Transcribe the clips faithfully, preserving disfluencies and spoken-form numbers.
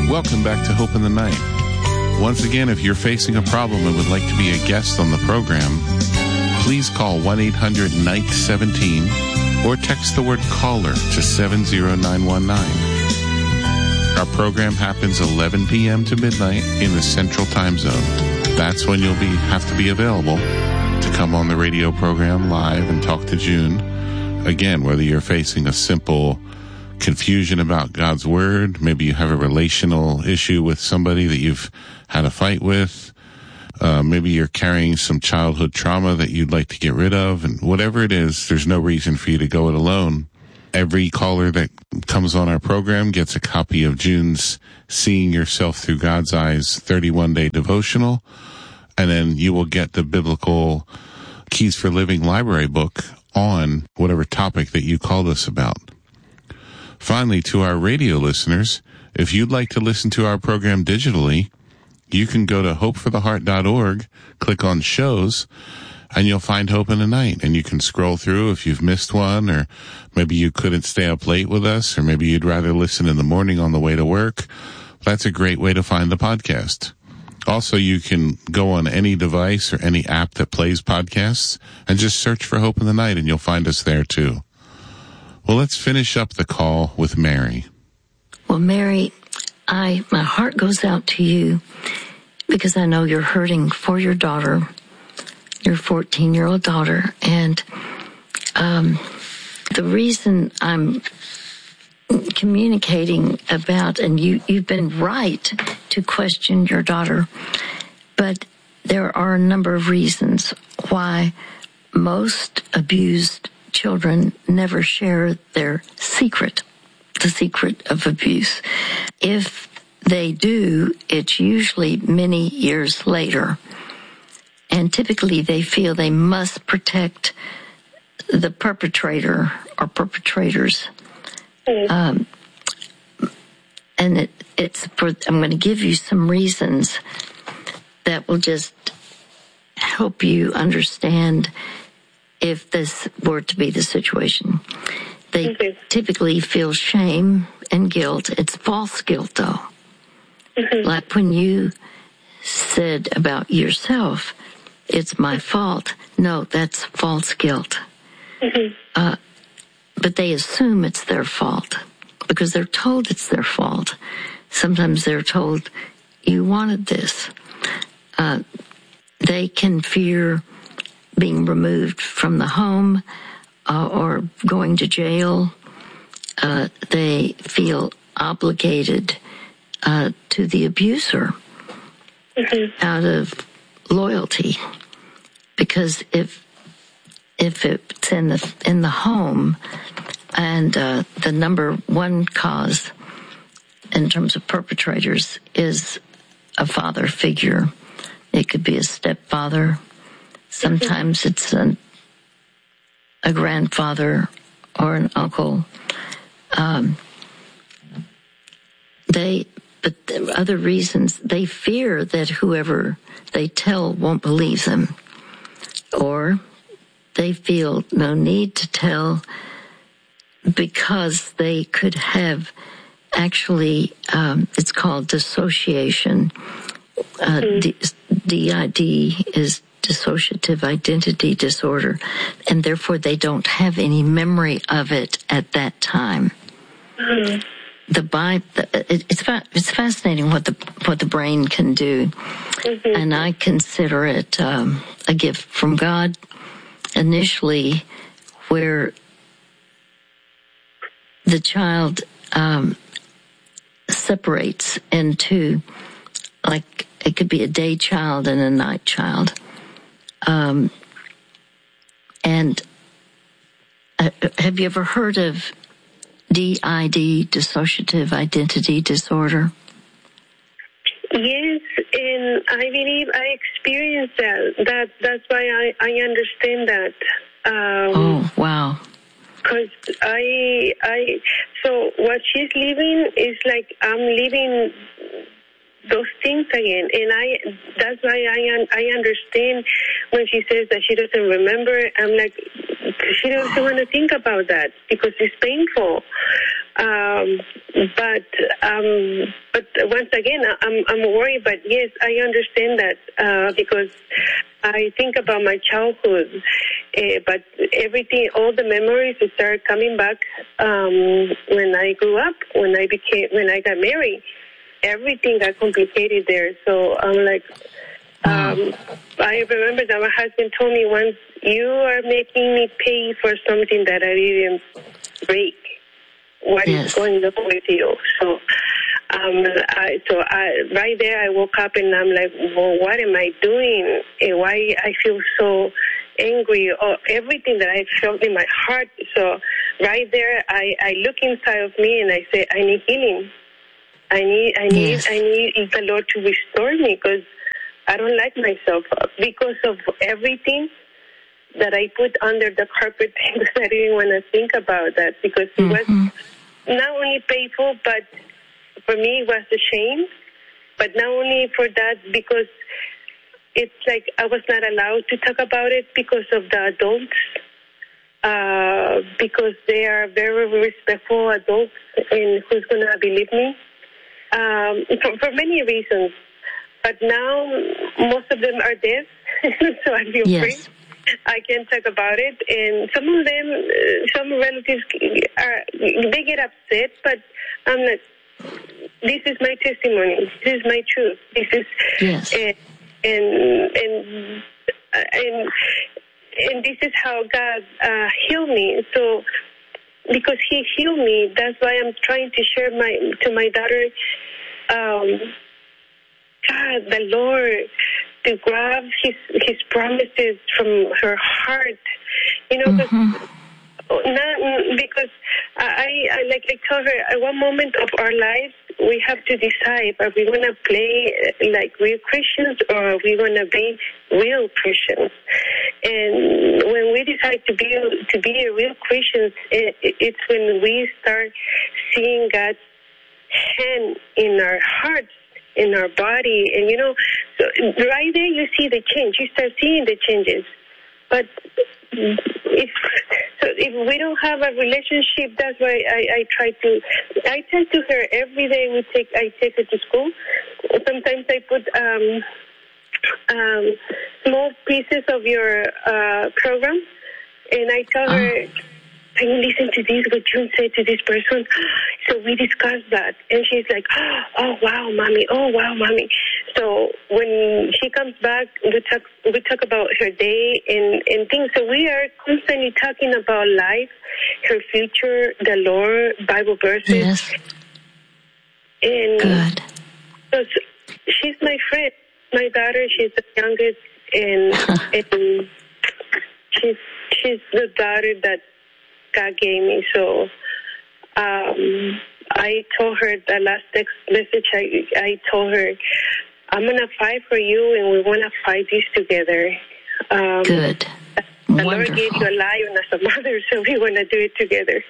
Welcome back to Hope in the Night. Once again, if you're facing a problem and would like to be a guest on the program, please call one eight hundred N I G H T seventeen or text the word caller to seven zero nine one nine. Our program happens eleven p.m. to midnight in the Central Time Zone. That's when you'll be have to be available to come on the radio program live and talk to June. Again, whether you're facing a simple confusion about God's Word, maybe you have a relational issue with somebody that you've had a fight with, uh, maybe you're carrying some childhood trauma that you'd like to get rid of, and whatever it is, there's no reason for you to go it alone. Every caller that comes on our program gets a copy of June's Seeing Yourself Through God's Eyes thirty-one day devotional, and then you will get the Biblical Keys for Living library book on whatever topic that you called us about. Finally, to our radio listeners, if you'd like to listen to our program digitally, you can go to hope for the heart dot org, click on shows, and you'll find Hope in the Night. And you can scroll through if you've missed one, or maybe you couldn't stay up late with us, or maybe you'd rather listen in the morning on the way to work. That's a great way to find the podcast. Also, you can go on any device or any app that plays podcasts and just search for Hope in the Night, and you'll find us there too. Well, let's finish up the call with Mary. Well, Mary, I my heart goes out to you because I know you're hurting for your daughter, your fourteen-year-old daughter. And um, the reason I'm communicating about, and you, you've been right to question your daughter, but there are a number of reasons why most abused children never share their secret, the secret of abuse. If they do, it's usually many years later. And typically they feel they must protect the perpetrator or perpetrators. Um, and it, it's for, I'm going to give you some reasons that will just help you understand if this were to be the situation. They mm-hmm. typically feel shame and guilt. It's false guilt, though. Mm-hmm. Like when you said about yourself, it's my fault. No, that's false guilt. Mm-hmm. Uh, but they assume it's their fault because they're told it's their fault. Sometimes they're told, you wanted this. Uh, they can fear being removed from the home uh, or going to jail. Uh, they feel obligated uh, to the abuser mm-hmm. out of loyalty, because if if it's in the in the home, and uh, the number one cause in terms of perpetrators is a father figure. It could be a stepfather. Sometimes it's a, a grandfather or an uncle. Um, they, but the other reasons, they fear that whoever they tell won't believe them, or they feel no need to tell because they could have actually, um, it's called dissociation. Uh, D- DID is dissociative identity disorder, and therefore they don't have any memory of it at that time. Mm-hmm. The by it, it's it's fascinating what the what the brain can do, mm-hmm. and I consider it um, a gift from God. Initially, where the child um, separates into, like, it could be a day child and a night child. Um, and uh, have you ever heard of D I D, dissociative identity disorder? Yes, and I believe I experienced that. That that's why I, I understand that. Um, oh, wow. Because I, I, so what she's living is like I'm living those things again, and I, that's why I, I understand when she says that she doesn't remember. I'm like, she doesn't want to think about that because it's painful. Um, but, um, but once again, I'm I'm worried, but yes, I understand that uh, because I think about my childhood, uh, but everything, all the memories start coming back um, when I grew up, when I became, when I got married. Everything got complicated there. So I'm like, um, I remember that my husband told me once, "You are making me pay for something that I didn't break. What yes. is going on with you?" So. Um, I, so I, right there, I woke up and I'm like, well, what am I doing? And why I feel so angry or everything that I felt in my heart. So right there, I, I look inside of me and I say, I need healing. I need, I need, yes. I need the Lord to restore me because I don't like myself because of everything that I put under the carpet. I didn't want to think about that because it mm-hmm. was not only painful, but for me, it was a shame, but not only for that, because it's like I was not allowed to talk about it because of the adults, uh, because they are very respectful adults, and who's going to believe me? Um, for, for many reasons. But now, most of them are dead, so I feel yes. free. I can talk about it, and some of them, uh, some relatives, are they get upset, but I'm not. This is my testimony. This is my truth. This is yes. and and and and, and this is how God uh, healed me. So because He healed me, that's why I'm trying to share my to my daughter. Um, God, the Lord, to grab His His promises from her heart. You know. Mm-hmm. Not because I, I like I told her at one moment of our lives we have to decide are we going to play like real Christians or are we going to be real Christians? And when we decide to be to be a real Christians, it, it's when we start seeing God's hand in our hearts, in our body, and you know, so right there you see the change. You start seeing the changes, but. If so, if we don't have a relationship, that's why I, I try to. I tell to her every day. We take. I take her to school. Sometimes I put um, um, small pieces of your uh, program, and I tell her, oh. "Can you listen to this? What June said to this person?" So we discuss that, and she's like, "Oh wow, mommy! Oh wow, mommy!" So when she comes back, we talk we talk about her day and, and things. So we are constantly talking about life, her future, the Lord, Bible verses. Yes. And good. So she's my friend, my daughter. She's the youngest, and, and she's she's the daughter that God gave me. So um, I told her the last text message. I I told her, I'm going to fight for you, and we want to fight this together. Um, Good. The Wonderful. Lord gave you a lion as a mother, so we want to do it together.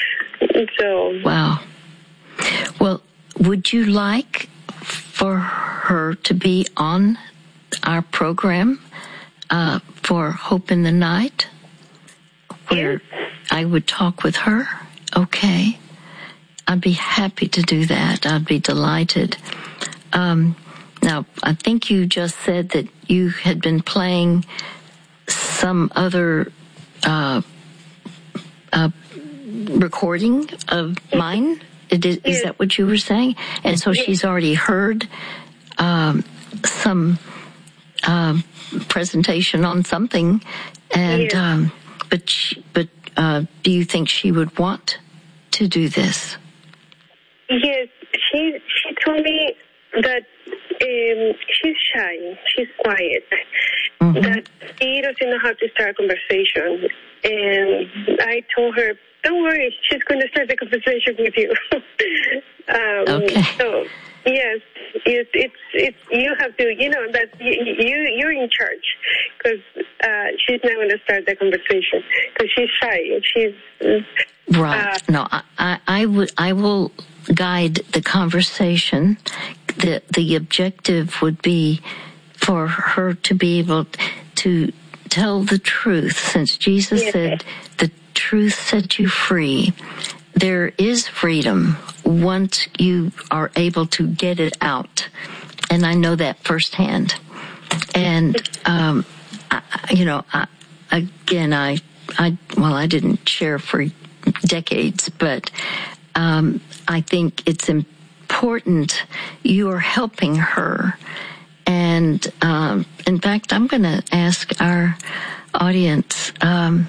So. Wow. Well, would you like for her to be on our program uh, for Hope in the Night, where yes. I would talk with her? Okay. I'd be happy to do that. I'd be delighted. Um, now, I think you just said that you had been playing some other uh, uh, recording of mine. Is, is that what you were saying? And so she's already heard um, some um, presentation on something. And yes. um, but she, but uh, do you think she would want to do this? Yes, she she told me that um, she's shy, she's quiet, mm-hmm. that she doesn't know how to start a conversation. And I told her, don't worry, she's going to start the conversation with you. um, okay. So, yes, it's, it's, it's, you have to, you know, that you, you, you're in charge, because uh, she's not going to start the conversation, because she's shy. She's... Right. Uh, no, I, I, I would, I will guide the conversation. The, the objective would be for her to be able to tell the truth, since Jesus yes. said the truth set you free. There is freedom once you are able to get it out, and I know that firsthand, and, um, I, you know, I, again, I, I, well, I didn't share for decades, but, um, I think it's important you are helping her. And, um, in fact, I'm going to ask our audience, um,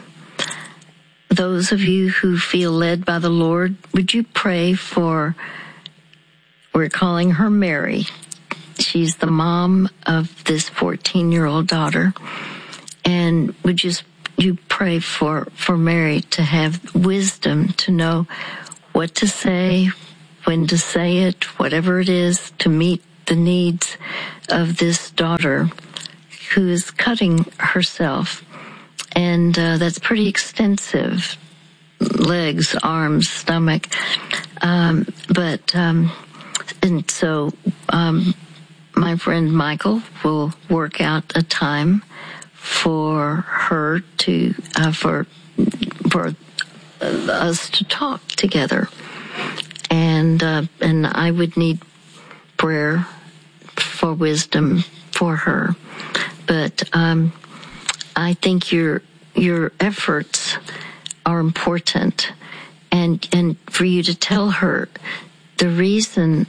those of you who feel led by the Lord, would you pray for, we're calling her Mary. She's the mom of this fourteen-year-old daughter. And would you, you pray for, for Mary to have wisdom to know what to say, when to say it, whatever it is, to meet the needs of this daughter who is cutting herself. And uh, that's pretty extensive. Legs, arms, stomach. Um, but, um, and so, um, my friend Michael will work out a time for her to, uh, for, for us to talk together. And, uh, and I would need prayer for wisdom for her. But, um, I think your your efforts are important, and and for you to tell her the reason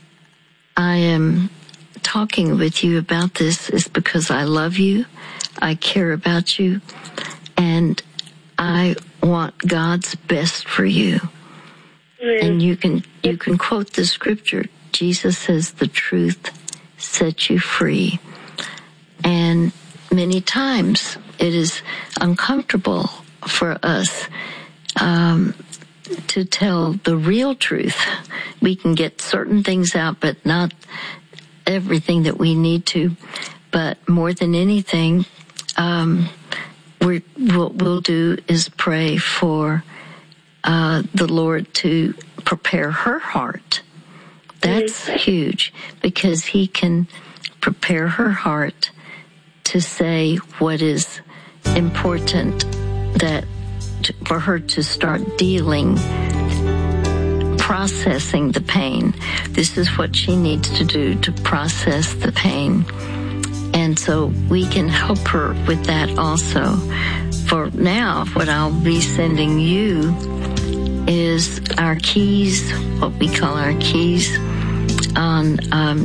I am talking with you about this is because I love you, I care about you, and I want God's best for you. Mm. And you can you can quote the scripture. Jesus says, "The truth sets you free," and many times it is uncomfortable for us um, to tell the real truth. We can get certain things out, but not everything that we need to. But more than anything, um, we're, what we'll do is pray for uh, the Lord to prepare her heart. That's mm-hmm. huge, because He can prepare her heart to say what is important, that to, for her to start dealing, processing the pain. This is what she needs to do to process the pain. And so we can help her with that also. For now, what I'll be sending you is our keys, what we call our keys on, um,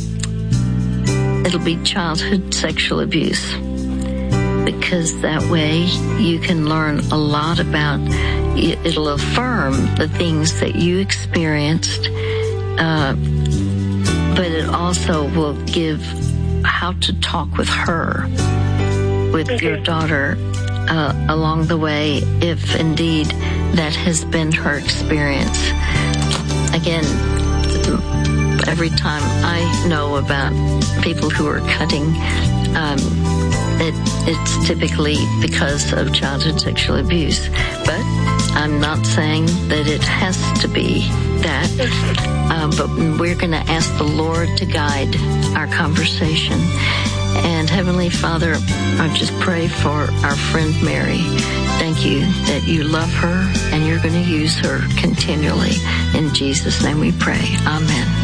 it'll be childhood sexual abuse, because that way you can learn a lot about it. It'll affirm the things that you experienced, uh, but it also will give how to talk with her, with okay. your daughter, uh, along the way, if indeed that has been her experience. Again, every time I know about people who are cutting, um, it, it's typically because of childhood sexual abuse. But I'm not saying that it has to be that. Um, but we're going to ask the Lord to guide our conversation. And Heavenly Father, I just pray for our friend Mary. Thank you that you love her and you're going to use her continually. In Jesus' name we pray. Amen.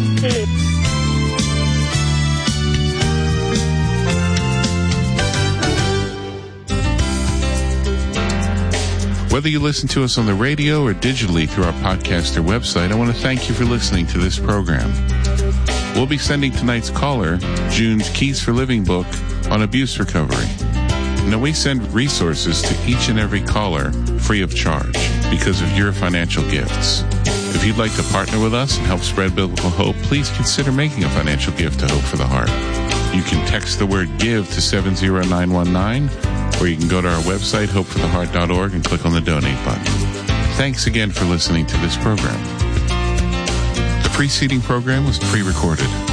Whether you listen to us on the radio or digitally through our podcast or website, I want to thank you for listening to this program. We'll be sending tonight's caller June's Keys for Living book on abuse recovery. Now, we send resources to each and every caller free of charge because of your financial gifts. If you'd like to partner with us and help spread biblical hope, please consider making a financial gift to Hope for the Heart. You can text the word GIVE to seven zero nine one nine, or you can go to our website, hope for the heart dot org, and click on the donate button. Thanks again for listening to this program. The preceding program was pre-recorded.